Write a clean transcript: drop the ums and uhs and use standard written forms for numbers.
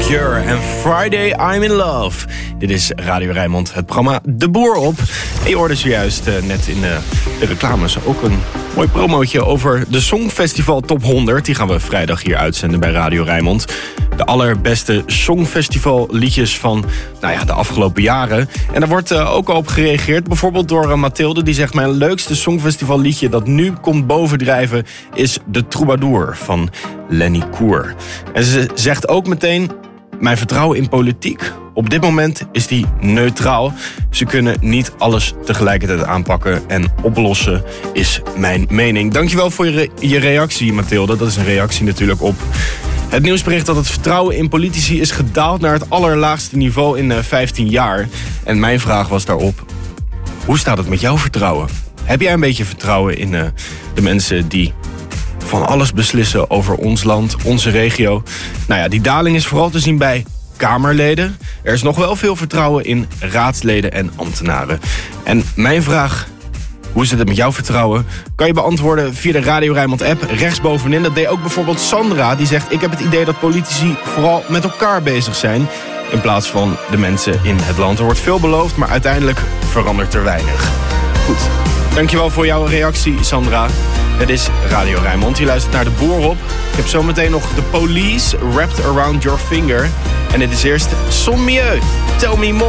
Cure en Friday I'm in Love. Dit is Radio Rijnmond, het programma De Boer op. En je hoorde zojuist net in de reclames ook een mooi promootje over de Songfestival Top 100. Die gaan we vrijdag hier uitzenden bij Radio Rijnmond. De allerbeste Songfestival liedjes van de afgelopen jaren. En daar wordt ook al op gereageerd. Bijvoorbeeld door Mathilde, die zegt: mijn leukste Songfestival liedje dat nu komt bovendrijven is De Troubadour van Lenny Koer. En ze zegt ook meteen: mijn vertrouwen in politiek, op dit moment is die neutraal. Ze kunnen niet alles tegelijkertijd aanpakken en oplossen, is mijn mening. Dankjewel voor je reactie, Mathilde. Dat is een reactie natuurlijk op het nieuwsbericht dat het vertrouwen in politici is gedaald naar het allerlaagste niveau in 15 jaar. En mijn vraag was daarop: hoe staat het met jouw vertrouwen? Heb jij een beetje vertrouwen in de mensen die van alles beslissen over ons land, onze regio? Die daling is vooral te zien bij Kamerleden. Er is nog wel veel vertrouwen in raadsleden en ambtenaren. En mijn vraag: hoe zit het met jouw vertrouwen? Kan je beantwoorden via de Radio Rijnmond app, rechtsbovenin. Dat deed ook bijvoorbeeld Sandra, die zegt: ik heb het idee dat politici vooral met elkaar bezig zijn in plaats van de mensen in het land. Er wordt veel beloofd, maar uiteindelijk verandert er weinig. Goed, dankjewel voor jouw reactie, Sandra. Het is Radio Rijnmond, je luistert naar De Boer op. Ik heb zometeen nog The Police, Wrapped Around Your Finger. En dit is eerst Son Mieux, Tell Me More.